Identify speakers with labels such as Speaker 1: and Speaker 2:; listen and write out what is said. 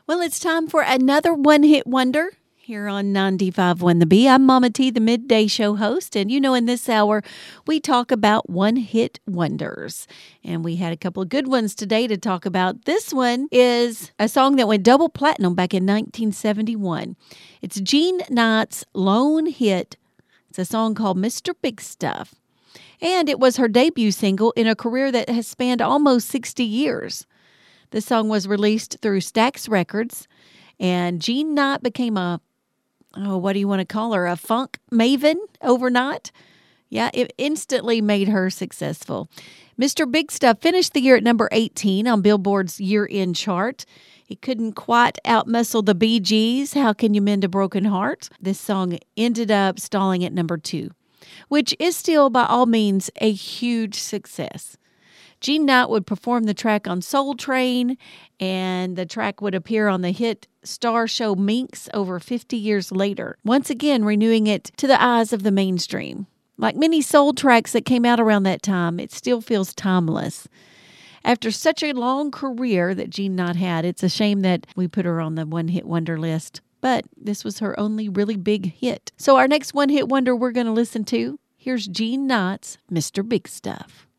Speaker 1: Well, it's time for another one-hit wonder here on 95.1 The Bee. I'm Mama T, the midday show host, and in this hour, we talk about one-hit wonders. And we had a couple of good ones today to talk about. This one is a song that went double platinum back in 1971. It's Jean Knight's lone hit. It's a song called Mr. Big Stuff. And it was her debut single in a career that has spanned almost 60 years. The song was released through Stax Records, and Jean Knight became a funk maven overnight. Yeah, it instantly made her successful. Mr. Big Stuff finished the year at number 18 on Billboard's year-end chart. He couldn't quite outmuscle the Bee Gees' How Can You Mend a Broken Heart? This song ended up stalling at number 2, which is still, by all means, a huge success. Jean Knight would perform the track on Soul Train, and the track would appear on the hit star show Minx over 50 years later, once again renewing it to the eyes of the mainstream. Like many soul tracks that came out around that time, it still feels timeless. After such a long career that Jean Knight had, it's a shame that we put her on the one-hit wonder list, but this was her only really big hit. So our next one-hit wonder we're going to listen to, here's Jean Knight's Mr. Big Stuff.